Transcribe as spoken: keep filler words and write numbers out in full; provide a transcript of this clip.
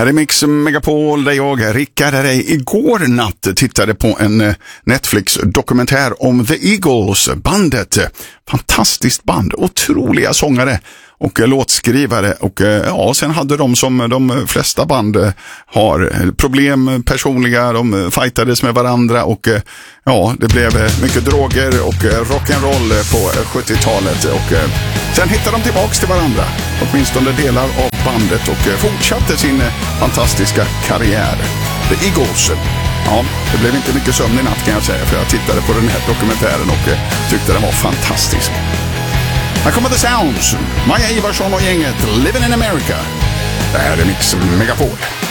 här är Mix Megapol där jag, Rickard, dig igår natt tittade på en Netflix-dokumentär om The Eagles, bandet. Fantastiskt band, otroliga sångare och låtskrivare, och ja, sen hade de som de flesta band har problem personliga, de fightades med varandra och ja, det blev mycket droger och rock'n'roll på sjuttiotalet, och sen hittade de tillbaks till varandra, åtminstone delar av bandet, och fortsatte sin fantastiska karriär. The Eagles. Ja, det blev inte mycket sömn i natt kan jag säga, för jag tittade på den här dokumentären och tyckte den var fantastisk. Här kommer The Sounds, Maja Ivarsson och gänget, Living in America. Det här är Mix Megapol.